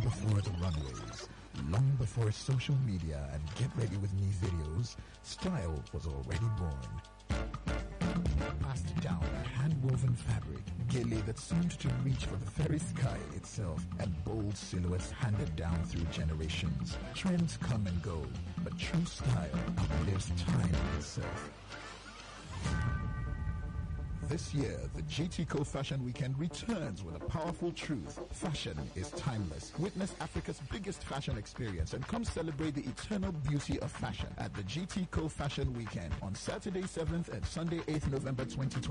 before the runways, long before social media and get ready with me videos, style was already born. Passed down a hand-woven fabric, gele that seemed to reach for the very sky itself, and bold silhouettes handed down through generations. Trends come and go, but true style outlives time itself. This year, the GTCO Fashion Weekend returns with a powerful truth. Fashion is timeless. Witness Africa's biggest fashion experience and come celebrate the eternal beauty of fashion at the GTCO Fashion Weekend on Saturday 7th and Sunday 8th November 2020.